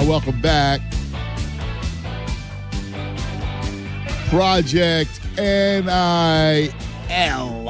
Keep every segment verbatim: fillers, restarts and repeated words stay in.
welcome back. Project N I L.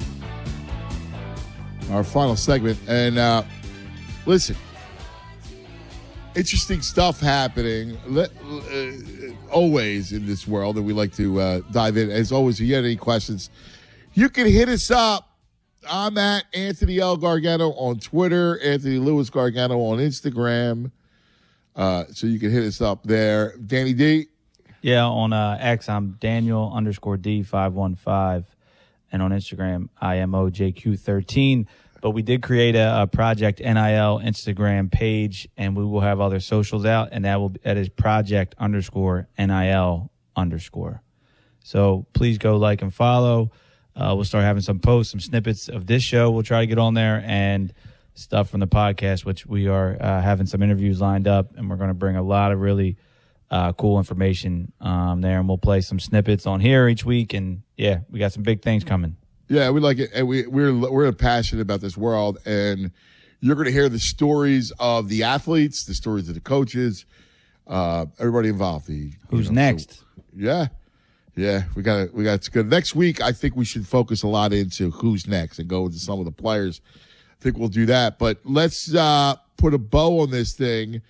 Our final segment. And uh, listen, interesting stuff happening uh, always in this world that we like to uh, dive in. As always, if you have any questions, you can hit us up. I'm at Anthony L. Gargano on Twitter, Anthony Lewis Gargano on Instagram. Uh, so you can hit us up there. Danny D? Yeah, on uh, X, I'm Daniel underscore D five one five. And on Instagram, I am O J Q thirteen. But we did create a, a Project N I L Instagram page, and we will have other socials out, and that will that is Project underscore N I L underscore. So please go like and follow. Uh, we'll start having some posts, some snippets of this show. We'll try to get on there, and stuff from the podcast, which we are uh, having some interviews lined up, and we're going to bring a lot of really uh, cool information um, there, and we'll play some snippets on here each week. And yeah, we got some big things coming. Yeah, we like it, and we we're we're passionate about this world, and you're going to hear the stories of the athletes, the stories of the coaches, uh, everybody involved. The, Who's know, next? So, yeah. Yeah, we got we got it's good. Next week, I think we should focus a lot into who's next and go into some of the players. I think we'll do that. But let's uh, put a bow on this thing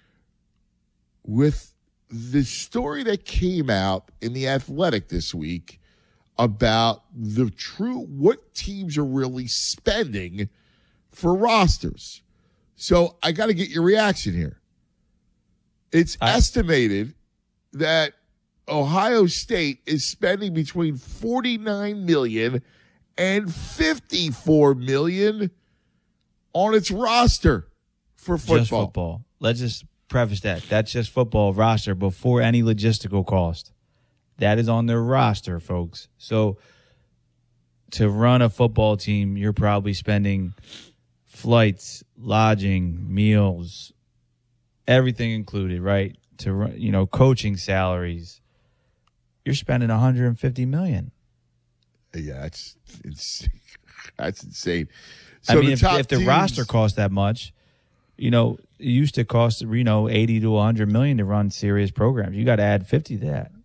with the story that came out in The Athletic this week about the true what teams are really spending for rosters. So I got to get your reaction here. It's I- estimated that Ohio State is spending between forty-nine million dollars and fifty-four million dollars on its roster for football. Just football. Let's just preface that. That's just football roster before any logistical cost. That is on their roster, folks. So to run a football team, you're probably spending flights, lodging, meals, everything included, right? To run, you know, coaching salaries. You're spending one hundred fifty million dollars. Yeah, that's it's that's insane. So I mean, the if, if the teams, roster costs that much, you know, it used to cost, you know, eighty to one hundred million to run serious programs. You got to add fifty to that.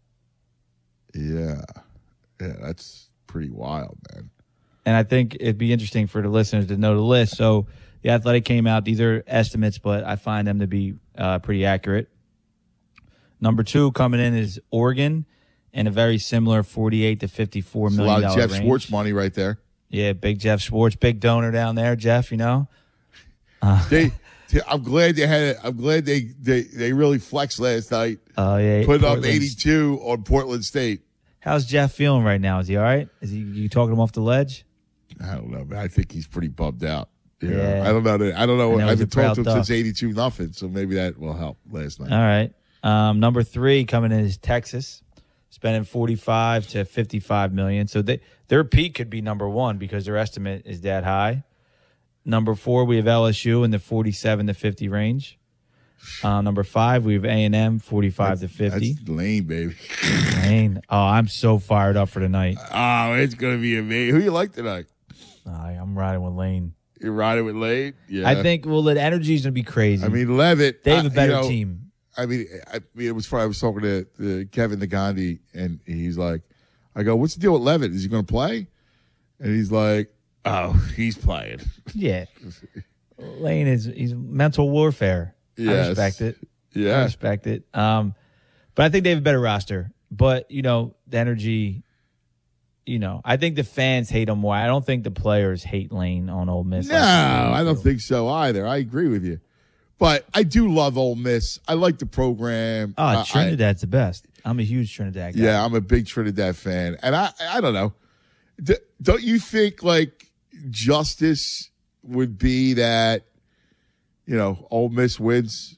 Yeah. Yeah, that's pretty wild, man. And I think it'd be interesting for the listeners to know the list. So the Athletic came out. These are estimates, but I find them to be uh, pretty accurate. Number two coming in is Oregon. And a very similar forty-eight to fifty-four million dollars a lot of Jeff range. Schwartz money right there. Yeah, big Jeff Schwartz, big donor down there, Jeff. You know, uh, they. I'm glad they had it. I'm glad they, they they really flexed last night. Oh yeah, put Portland's, up eighty-two on Portland State. How's Jeff feeling right now? Is he all right? Is he you talking him off the ledge? I don't know, man. I think he's pretty bummed out. You know? Yeah, I don't know. I don't know. I I've been talking to him duck. since eighty-two nothing, so maybe that will help last night. All right. Um, number three coming in is Texas. Spending forty-five to fifty-five million. So they, their peak could be number one because their estimate is that high. Number four, we have L S U in the forty-seven to fifty range. Uh, number five, we have A and M, forty-five that's, to fifty. That's Lane, baby. Lane. Oh, I'm so fired up for tonight. Oh, it's going to be amazing. Who you like tonight? Uh, I'm riding with Lane. You're riding with Lane? Yeah. I think, well, the energy is going to be crazy. I mean, Levitt. They have a better uh, you know, team. I mean, I mean, it was funny. I was talking to, to Kevin Nagandi, and he's like, I go, what's the deal with Levitt? Is he going to play? And he's like, oh, he's playing. Yeah. Lane is he's mental warfare. Yes. I respect it. Yeah. I respect it. Um, but I think they have a better roster. But, you know, the energy, you know, I think the fans hate him more. I don't think the players hate Lane on Ole Miss. No, like I don't think so either. I agree with you. But I do love Ole Miss. I like the program. Oh, uh, Trinidad's I, the best. I'm a huge Trinidad guy. Yeah, I'm a big Trinidad fan. And I I don't know. D- don't you think, like, justice would be that, you know, Ole Miss wins